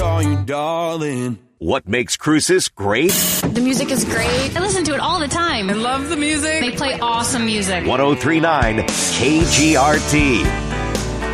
call you darling. What makes Crucis great? The music is great. I listen to it all the time. I love the music. They play awesome music. 1039 KGRT.